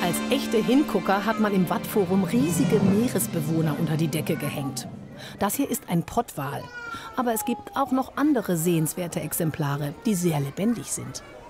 Als echte Hingucker hat man im Wattforum riesige Meeresbewohner unter die Decke gehängt. Das hier ist ein Pottwal. Aber es gibt auch noch andere sehenswerte Exemplare, die sehr lebendig sind.